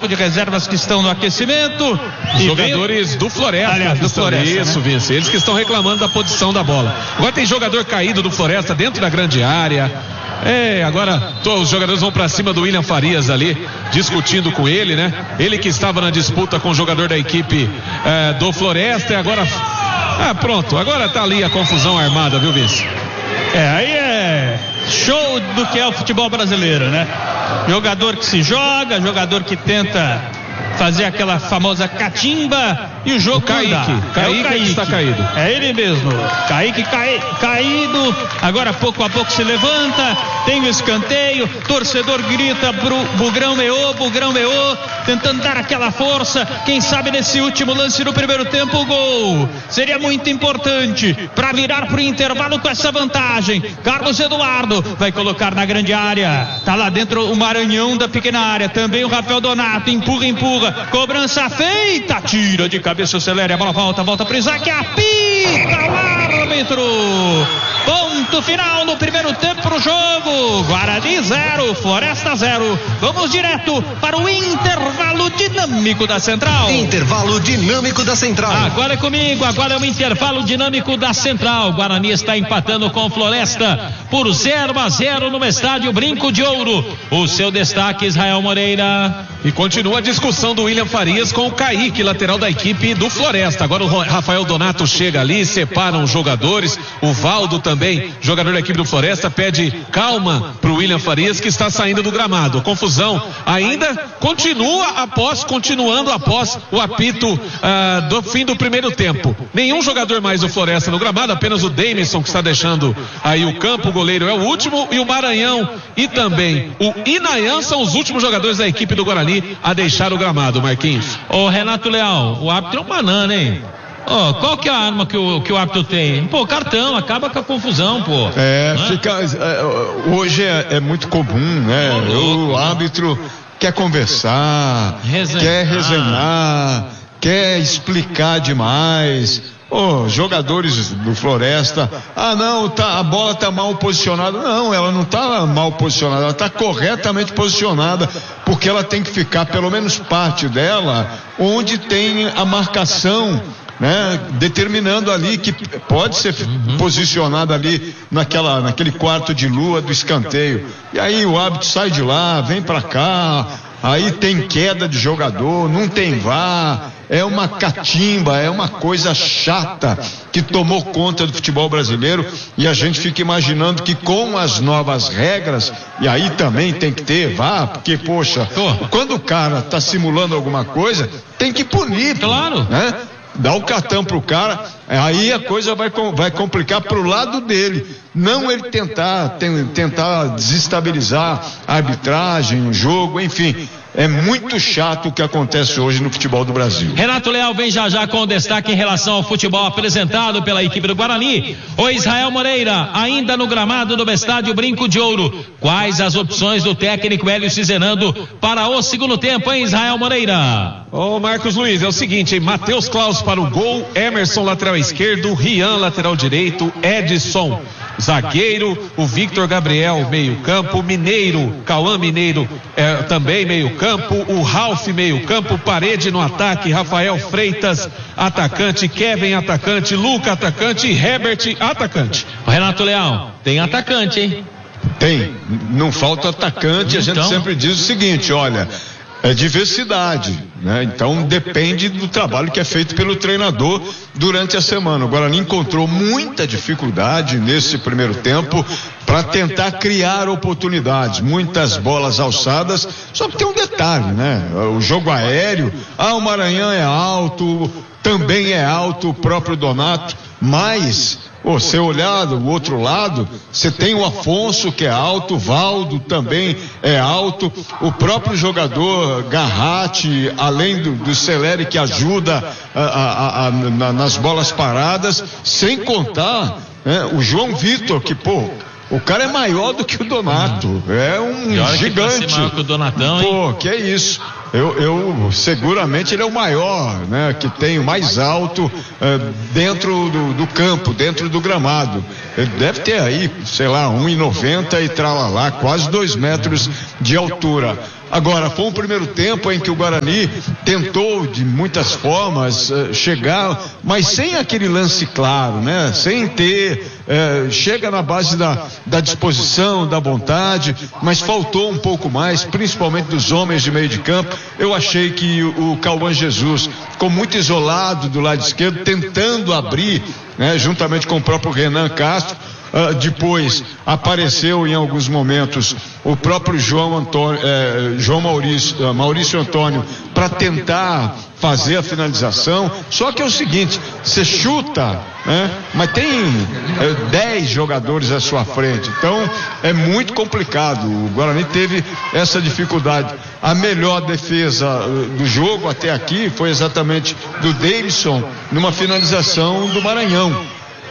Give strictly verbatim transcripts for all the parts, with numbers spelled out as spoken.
de reservas que estão no aquecimento. Os jogadores vem... do Floresta. Aliás, do Floresta. Isso, né? Vince. Eles que estão reclamando da posição da bola. Agora tem jogador caído do Floresta dentro da grande área. É, agora todos os jogadores vão pra cima do William Farias ali, discutindo com ele, né? Ele que estava na disputa com o jogador da equipe é, do Floresta e agora... Ah, pronto, agora tá ali a confusão armada, viu, Vince? É, aí é show do que é o futebol brasileiro, né? Jogador que se joga, jogador que tenta fazer aquela famosa catimba e o jogo Kaique, Kaique, é o Kaique está caído. É ele mesmo. Kaique cai, caído, agora pouco a pouco se levanta, tem o escanteio, torcedor grita pro Bugrão meou, Bugrão meou, tentando dar aquela força, quem sabe nesse último lance do primeiro tempo o gol. Seria muito importante para virar pro intervalo com essa vantagem. Carlos Eduardo vai colocar na grande área. Tá lá dentro o Maranhão da pequena área, também o Rafael Donato, empurra, empurra, cobrança feita, tira de cabeça, acelera, a bola volta, volta pro Isaac, apita o árbitro. Ponto final no primeiro tempo pro jogo. Guarani zero, Floresta zero. Vamos direto para o intervalo dinâmico da Central. Intervalo dinâmico da Central. Agora é comigo, agora é o intervalo dinâmico da Central. Guarani está empatando com Floresta por zero a zero no estádio Brinco de Ouro. O seu destaque, Israel Moreira. E continua a discussão do William Farias com o Kaique, lateral da equipe do Floresta. Agora o Rafael Donato chega ali, separam os jogadores. O Valdo também, jogador da equipe do Floresta, pede calma pro William Farias, que está saindo do gramado. A confusão ainda continua após, continuando após o apito ah, do fim do primeiro tempo. Nenhum jogador mais do Floresta no gramado, apenas o Demisson que está deixando aí o campo. O goleiro é o último e o Maranhão e também o Inayan são os últimos jogadores da equipe do Guarani a deixar o gramado, Marquinhos. Ô Renato Leal, o árbitro é um banana, hein? Oh, qual que é a arma que o, que o árbitro tem? Pô, cartão, acaba com a confusão, pô. É, é? fica. É, hoje é, é muito comum, né? O árbitro quer conversar, resenhar. quer resenhar, quer explicar demais. Oh, jogadores do Floresta, ah não, tá, a bola tá mal posicionada. Não, ela não tá mal posicionada, ela tá corretamente posicionada, porque ela tem que ficar, pelo menos parte dela, onde tem a marcação, né, determinando ali que pode ser uhum. posicionada ali naquela, naquele quarto de lua do escanteio. E aí o árbitro sai de lá, vem pra cá, aí tem queda de jogador, não tem V A R, é uma catimba, é uma coisa chata que tomou conta do futebol brasileiro, e a gente fica imaginando que com as novas regras, e aí também tem que ter V A R, porque poxa, quando o cara tá simulando alguma coisa, tem que punir, claro, né? Dá o cartão pro cara, aí a coisa vai, vai complicar pro lado dele, não ele tentar, tem, tentar desestabilizar a arbitragem, o jogo, enfim. É muito chato o que acontece hoje no futebol do Brasil. Renato Leal vem já já com destaque em relação ao futebol apresentado pela equipe do Guarani. O Israel Moreira, ainda no gramado do estádio Brinco de Ouro. Quais as opções do técnico Hélio Cizenando para o segundo tempo, hein, Israel Moreira? Ô oh, Marcos Luiz, é o seguinte, hein? Matheus Klaus para o gol, Emerson lateral esquerdo, Rian lateral direito, Edson zagueiro, o Victor Gabriel meio campo, Mineiro, Cauã Mineiro é, também meio campo, o Ralf meio campo, Parede no ataque, Rafael Freitas atacante, Kevin atacante, Luca atacante e Herbert atacante. O Renato Leal, tem atacante, hein? Tem, não falta atacante, a gente então... sempre diz o seguinte, olha, é diversidade, né? Então depende do trabalho que é feito pelo treinador durante a semana. O Guarani encontrou muita dificuldade nesse primeiro tempo para tentar criar oportunidades, muitas bolas alçadas, só que tem um detalhe, né? O jogo aéreo, ah, o Maranhão é alto, também é alto o próprio Donato, mas você olhar do outro lado, você tem o Afonso que é alto, o Valdo também é alto, o próprio jogador Garratti, além do, do Celeri que ajuda a, a, a, na, nas bolas paradas, sem contar, né, o João Vitor, que pô, o cara é maior do que o Donato, é um gigante. Que maior que o Donatão, pô, hein? Que é isso. Eu, eu seguramente ele é o maior, né? Que tem o mais alto eh, dentro do, do campo, dentro do gramado. Ele deve ter aí, sei lá, um e noventa e tralalá, quase dois metros de altura. Agora, foi um primeiro tempo em que o Guarani tentou de muitas formas uh, chegar, mas sem aquele lance claro, né? Sem ter, uh, chega na base da, da disposição, da vontade, mas faltou um pouco mais, principalmente dos homens de meio de campo. Eu achei que o, o Cauã Jesus ficou muito isolado do lado esquerdo, tentando abrir, né? Juntamente com o próprio Renan Castro. Uh, depois apareceu em alguns momentos o próprio João Antônio, eh, João Maurício, uh, Maurício Antônio, para tentar fazer a finalização. Só que é o seguinte, você chuta, né? Mas tem dez eh, jogadores à sua frente, então é muito complicado. O Guarani teve essa dificuldade. A melhor defesa uh, do jogo até aqui foi exatamente do Davidson numa finalização do Maranhão.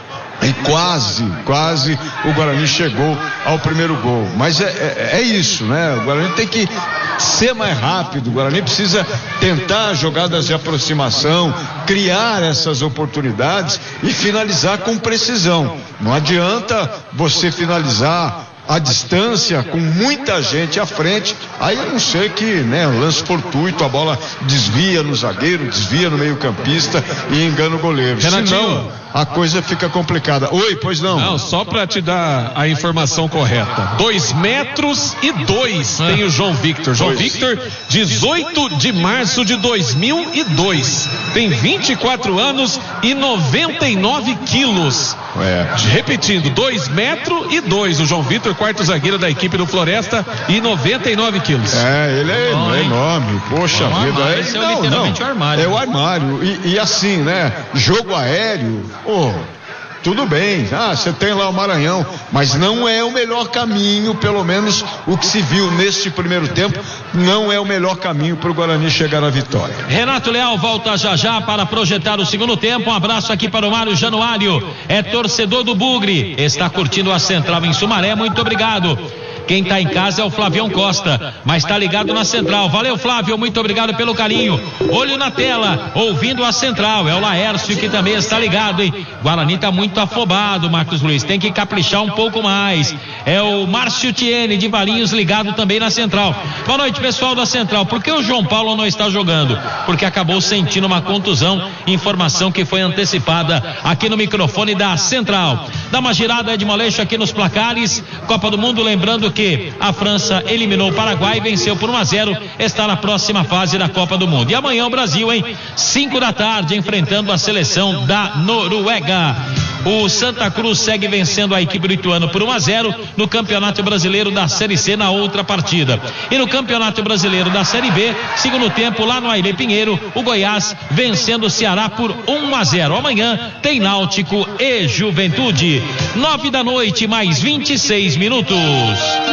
E quase, quase o Guarani chegou ao primeiro gol. Mas é, é, é isso, né? O Guarani tem que ser mais rápido. O Guarani precisa tentar jogadas de aproximação, criar essas oportunidades e finalizar com precisão. Não adianta você finalizar a distância com muita gente à frente, aí a não ser que, né, lance fortuito, a bola desvia no zagueiro, desvia no meio campista e engana o goleiro. Senão, a coisa fica complicada. Oi, pois não? Não, só para te dar a informação correta. Dois metros e dois tem o João Victor. João dois. Victor, dezoito de março de dois mil e dois. Tem vinte e quatro anos e noventa e nove quilos. É. Repetindo, dois metros e dois. O João Victor, quarto zagueiro da equipe do Floresta, e noventa e nove quilos. É, ele é, oh, é enorme. Poxa é vida. Armário, é, esse é não, literalmente não, o armário. É o armário. E, e assim, né? Jogo aéreo. Oh, tudo bem, ah, você tem lá o Maranhão, mas não é o melhor caminho, pelo menos o que se viu neste primeiro tempo, não é o melhor caminho para o Guarani chegar à vitória. Renato Leal volta já já para projetar o segundo tempo. Um abraço aqui para o Mário Januário, é torcedor do Bugre, está curtindo a Central em Sumaré, muito obrigado. Quem está em casa é o Flavião Costa, mas está ligado na Central. Valeu, Flávio, muito obrigado pelo carinho. Olho na tela, ouvindo a Central. É o Laércio que também está ligado, hein? Guarani está muito afobado, Marcos Luiz. Tem que caprichar um pouco mais. É o Márcio Tiene de Valinhos ligado também na Central. Boa noite, pessoal da Central. Por que o João Paulo não está jogando? Porque acabou sentindo uma contusão. Informação que foi antecipada aqui no microfone da Central. Dá uma girada de Moleixo aqui nos placares. Copa do Mundo, lembrando que que a França eliminou o Paraguai, venceu por um a zero, está na próxima fase da Copa do Mundo. E amanhã o Brasil, hein? cinco da tarde, enfrentando a seleção da Noruega. O Santa Cruz segue vencendo a equipe do Ituano por um a zero no Campeonato Brasileiro da Série C na outra partida. E no Campeonato Brasileiro da Série B, segundo tempo lá no Aire Pinheiro, o Goiás vencendo o Ceará por um a zero. Amanhã tem Náutico e Juventude. Nove da noite, mais vinte e seis minutos.